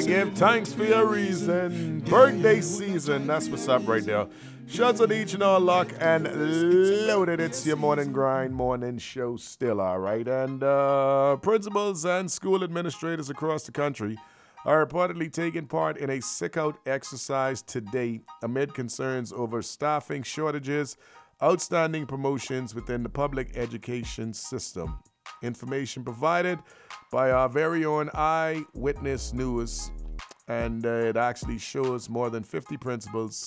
I give thanks for your reason. Birthday season, that's what's up right there. Shouts out each and all lock and loaded. It's your morning grind, morning show still, all right? And principals and school administrators across the country are reportedly taking part in a sick-out exercise today amid concerns over staffing shortages, outstanding promotions within the public education system. Information provided by our very own Eyewitness News, and it actually shows more than 50 principals.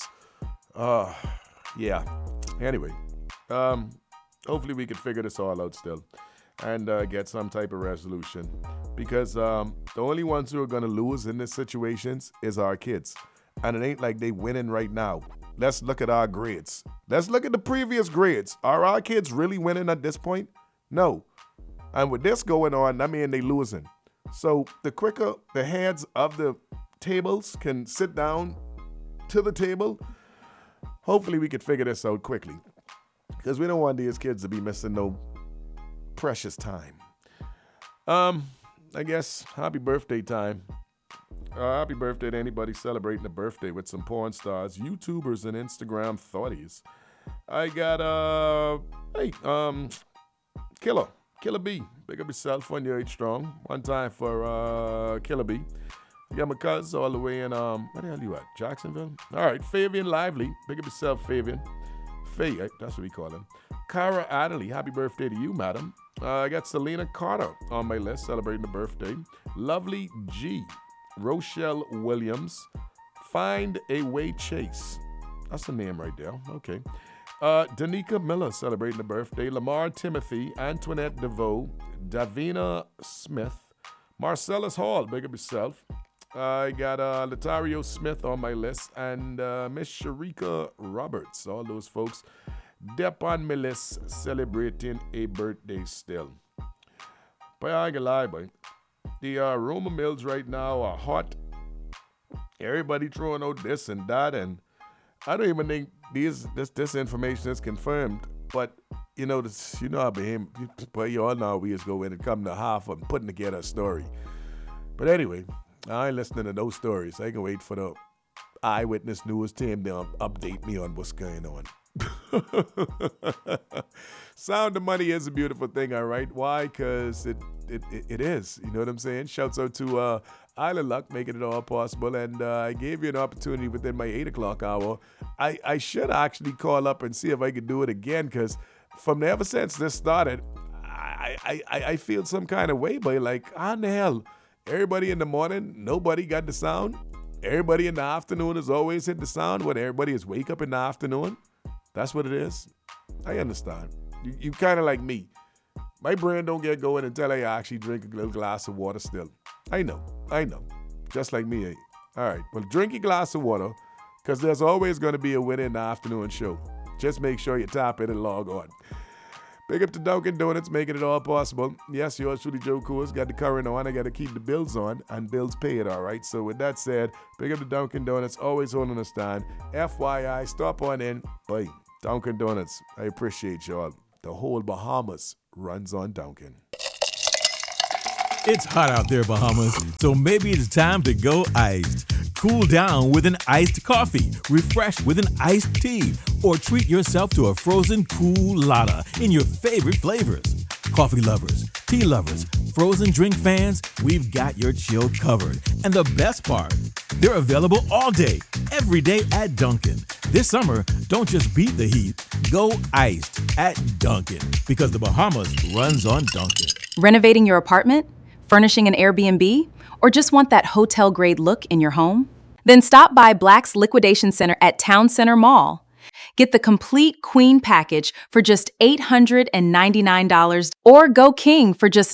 Anyway, hopefully we can figure this all out still and get some type of resolution, because the only ones who are going to lose in these situations is our kids, and it ain't like they winning right now. Let's look at our grades. Let's look at the previous grades. Are our kids really winning at this point? No. And with this going on, I mean, they losing. So the quicker the heads of the tables can sit down to the table, hopefully we can figure this out quickly, because we don't want these kids to be missing no precious time. I guess happy birthday time. Happy birthday to anybody celebrating a birthday with some porn stars, YouTubers, and Instagram thoughties. I got Killer B. Big up yourself on your 8 strong. One time for Killer B. I got my cousins all the way in, where the hell you at? Jacksonville? All right, Fabian Lively. Big up yourself, Fabian. Faye, that's what we call him. Cara Adderley, happy birthday to you, madam. I got Selena Carter on my list, celebrating a birthday. Lovely G. Rochelle Williams. Find a Way Chase. That's the name right there. Okay. Danica Miller celebrating a birthday. Lamar Timothy. Antoinette DeVoe. Davina Smith. Marcellus Hall, big up yourself. I got Latario Smith on my list, and Miss Sharika Roberts. All those folks dep on my list celebrating a birthday still. But I ain't gonna lie, boy. The rumor mills right now are hot. Everybody throwing out this and that, and I don't even think this information is confirmed. But you know how him. But you all know we just go in and come to half of putting together a story. But anyway, I ain't listening to those stories. I can wait for the Eyewitness News team to update me on what's going on. Sound of money is a beautiful thing, all right? Why? Because it is. You know what I'm saying? Shouts out to Isla Luck, making it all possible. And I gave you an opportunity within my 8 o'clock hour. I should actually call up and see if I could do it again, because ever since this started, I feel some kind of way, but like, how in the hell? Everybody in the morning, nobody got the sound. Everybody in the afternoon is always hit the sound when everybody is wake up in the afternoon. That's what it is. I understand. You kind of like me. My brain don't get going until I actually drink a little glass of water still. I know. Just like me. All right, well, drink a glass of water, because there's always going to be a winner in the afternoon show. Just make sure you tap in and log on. Big up to Dunkin' Donuts, making it all possible. Yes, yours truly, Joe Coors, got the current on. I got to keep the bills on, and bills paid, all right? So with that said, big up to Dunkin' Donuts, always holding a stand. FYI, stop on in. Bye. Dunkin' Donuts, I appreciate y'all. The whole Bahamas runs on Dunkin'. It's hot out there, Bahamas, so maybe it's time to go iced. Cool down with an iced coffee, refresh with an iced tea, or treat yourself to a frozen cool-lata in your favorite flavors. Coffee lovers, tea lovers, frozen drink fans, we've got your chill covered. And the best part, they're available all day, every day at Dunkin'. This summer, don't just beat the heat, go iced at Dunkin', because the Bahamas runs on Dunkin'. Renovating your apartment? Furnishing an Airbnb? Or just want that hotel-grade look in your home? Then stop by Black's Liquidation Center at Town Center Mall. Get the complete queen package for just $899 or go king for just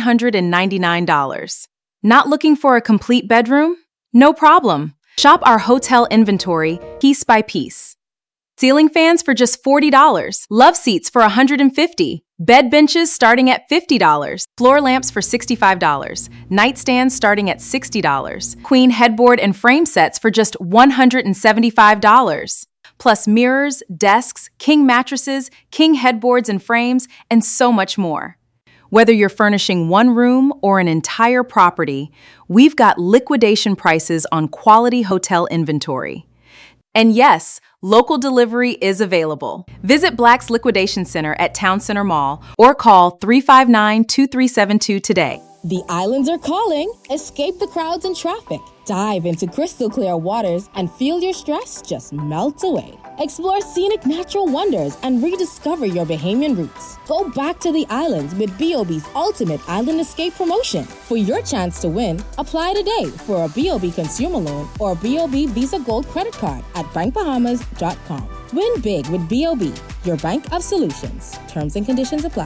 $999. Not looking for a complete bedroom? No problem. Shop our hotel inventory piece by piece. Ceiling fans for just $40. Love seats for $150. Bed benches starting at $50. Floor lamps for $65. Nightstands starting at $60. Queen headboard and frame sets for just $175. Plus mirrors, desks, king mattresses, king headboards and frames, and so much more. Whether you're furnishing one room or an entire property, we've got liquidation prices on quality hotel inventory. And yes, local delivery is available. Visit Black's Liquidation Center at Town Center Mall or call 359-2372 today. The islands are calling. Escape the crowds and traffic. Dive into crystal clear waters and feel your stress just melt away. Explore scenic natural wonders and rediscover your Bahamian roots. Go back to the islands with BOB's Ultimate Island Escape promotion. For your chance to win, apply today for a BOB consumer loan or BOB Visa Gold credit card at bankbahamas.com. Win big with BOB, your bank of solutions. Terms and conditions apply.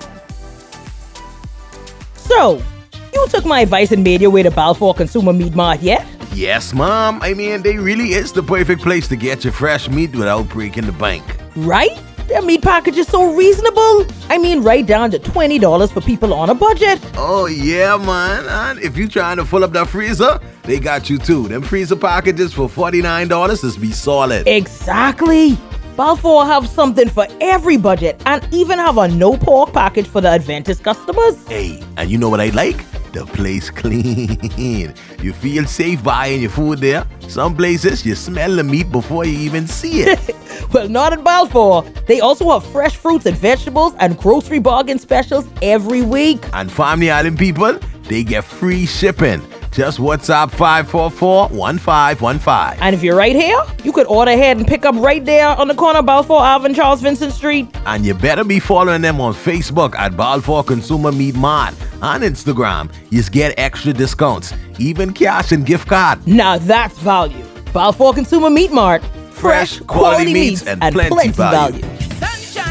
So, you took my advice and made your way to Balfour Consumer Meat Mart yet? Yes, Mom. I mean, they really is the perfect place to get your fresh meat without breaking the bank. Right? Their meat package is so reasonable. I mean, right down to $20 for people on a budget. Oh, yeah, man. And if you trying to fill up that freezer, they got you too. Them freezer packages for $49 is be solid. Exactly. Balfour have something for every budget and even have a no pork package for the Adventist customers. Hey, and you know what I like? The place clean. You feel safe buying your food there. Some places you smell the meat before you even see it. Well, not at Balfour. They also have fresh fruits and vegetables and grocery bargain specials every week. And Family Island people, they get free shipping. Just WhatsApp 544-1515. And if you're right here, you could order ahead and pick up right there on the corner of Balfour Ave and Charles Vincent Street. And you better be following them on Facebook at Balfour Consumer Meat Mart. On Instagram, you get extra discounts, even cash and gift card. Now that's value. Balfour Consumer Meat Mart. Fresh, quality meats, and plenty value.